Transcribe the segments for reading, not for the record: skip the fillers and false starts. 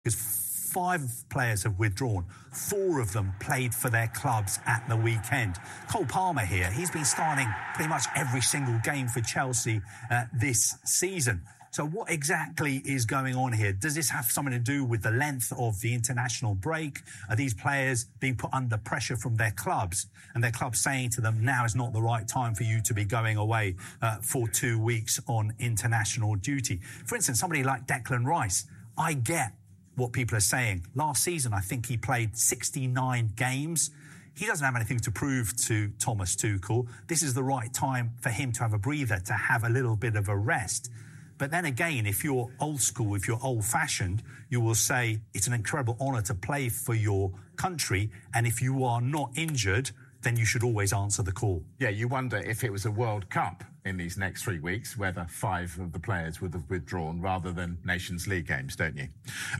because 5 players have withdrawn. 4 of them played for their clubs at the weekend. Cole Palmer here, he's been starting pretty much every single game for Chelsea this season. So what exactly is going on here? Does this have something to do with the length of the international break? Are these players being put under pressure from their clubs, and their clubs saying to them, now is not the right time for you to be going away for 2 weeks on international duty? For instance, somebody like Declan Rice, I get what people are saying. Last season, I think he played 69 games. He doesn't have anything to prove to Thomas Tuchel. This is the right time for him to have a breather, to have a little bit of a rest. But then again, if you're old school, if you're old-fashioned, you will say it's an incredible honour to play for your country, and if you are not injured, then you should always answer the call. Yeah, you wonder if it was a World Cup in these next 3 weeks, whether 5 of the players would have withdrawn rather than Nations League games, don't you?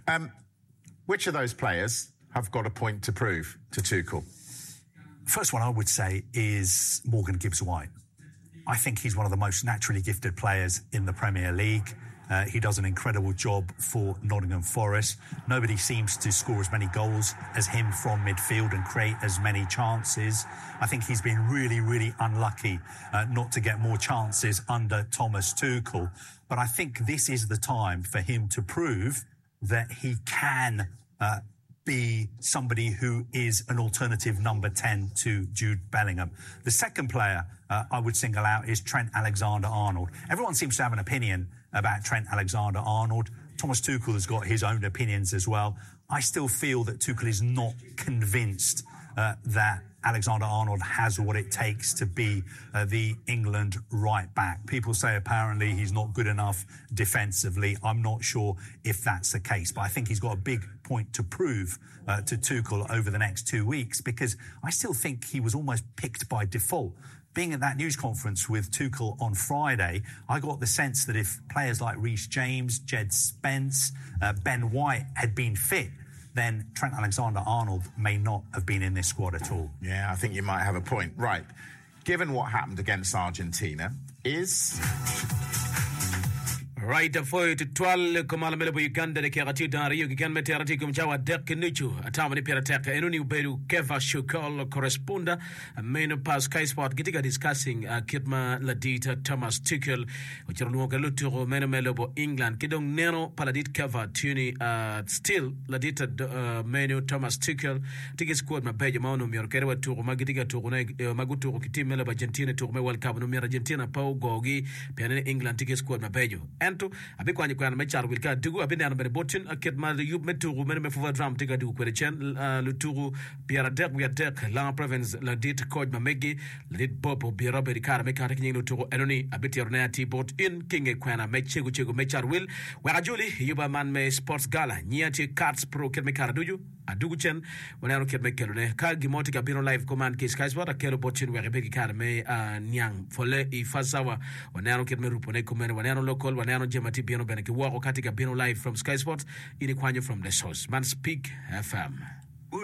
Which of those players have got a point to prove to Tuchel? First one I would say is Morgan Gibbs-White. I think he's one of the most naturally gifted players in the Premier League. He does an incredible job for Nottingham Forest. Nobody seems to score as many goals as him from midfield and create as many chances. I think he's been really, really unlucky not to get more chances under Thomas Tuchel. But I think this is the time for him to prove that he can be somebody who is an alternative number 10 to Jude Bellingham. The second player I would single out is Trent Alexander-Arnold. Everyone seems to have an opinion about Trent Alexander-Arnold. Thomas Tuchel has got his own opinions as well. I still feel that Tuchel is not convinced that Alexander-Arnold has what it takes to be the England right back. People say apparently he's not good enough defensively. I'm not sure if that's the case, but I think he's got a big point to prove to Tuchel over the next 2 weeks, because I still think he was almost picked by default. Being at that news conference with Tuchel on Friday, I got the sense that if players like Reece James, Jed Spence, Ben White had been fit, then Trent Alexander-Arnold may not have been in this squad at all. Yeah, I think you might have a point. Right. Given what happened against Argentina, is... Right, foi tutwal kumala mele Uganda de kerati dan Rio gigan meterati kumjawa dek nichu atamani perateka enuni uberu Keva Shukol corresponda meno pas Sky Sport gitiga discussing Kitma Ladita Thomas Tuchel uchirunga luturo meno melobo England kidong neno paladit Keva tuni still Ladita meno Thomas Tuchel tigi squad mabeja maono miorkerewa turu magitiga turu maguturu kitimela Argentina turu me World Cup no mi Argentina pau gogi pianene England tigi squad mabejo abi kwani kwana mechar wilka dugu abi nana bere botin aket ma yub meturu mene me fuva drum tiga dugu kwere chen le turu biara dek we dek la province la dit coach mamegi lit bobo biara bere kara me kara kinyi le turu enoni abi tirona ti bot in kinge kwana mechegu chegu mechar wil wa ajuli yuba man me sports gala nyati cards pro ket me kara duju adugu chen wanano ket me kelone ka gimoti ka bino live command ke Sky Sport akelo botin we bege kara me nyang fole ifasawa wanano ket me rupone kumene wanano local wanano jemati biano beneki wako katika Bino Live from Sky Sports ini kwanyo from the source Man Speak FM.